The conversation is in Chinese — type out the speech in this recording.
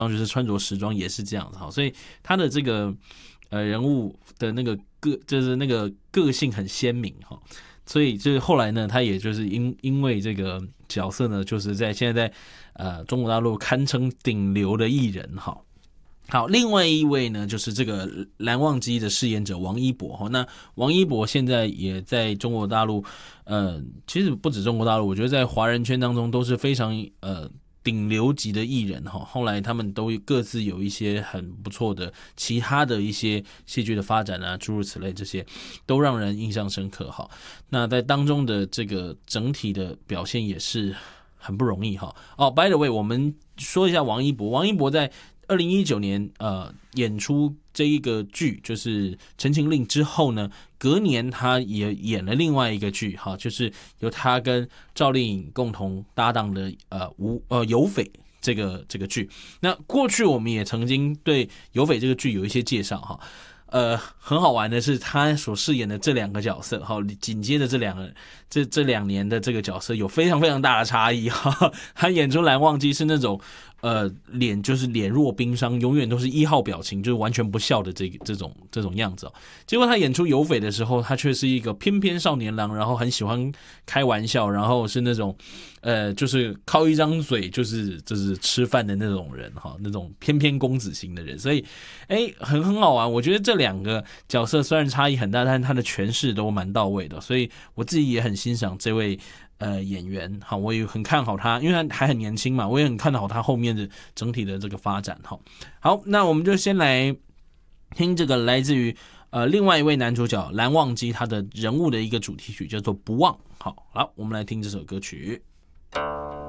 就是穿着时装也是这样子，所以他的这个人物的那个就是那个个性很鲜明哈。所以就是后来呢，他也就是因为这个角色呢，就是现在在中国大陆堪称顶流的艺人哈。好，另外一位呢，就是这个蓝忘机的饰演者王一博哈。那王一博现在也在中国大陆，其实不止中国大陆，我觉得在华人圈当中都是非常顶流级的艺人哈。后来他们都各自有一些很不错的其他的一些戏剧的发展啊，诸如此类，这些都让人印象深刻哈。那在当中的这个整体的表现也是很不容易哈。by the way， 我们说一下王一博。王一博在2019年演出这一个剧就是《陈情令》之后呢，隔年他也演了另外一个剧哈，就是由他跟赵丽颖共同搭档的有匪这个剧。那过去我们也曾经对有匪这个剧有一些介绍哈。很好玩的是他所饰演的这两个角色哈，紧接着这两年的这个角色有非常非常大的差异哈。他演出蓝忘机是那种脸就是脸若冰霜，永远都是1号表情，就是完全不笑的这种样子哦。结果他演出有匪的时候，他却是一个翩翩少年郎，然后很喜欢开玩笑，然后是那种就是靠一张嘴就是吃饭的那种人哈，那种翩翩公子型的人。所以很好玩。我觉得这两个角色虽然差异很大，但是他的诠释都蛮到位的，所以我自己也很欣赏这位演员哈，我也很看好他，因为他还很年轻嘛，我也很看好他后面的整体的这个发展哈。好，那我们就先来听这个来自于另外一位男主角蓝忘机他的人物的一个主题曲，叫做《不忘》。好，我们来听这首歌曲。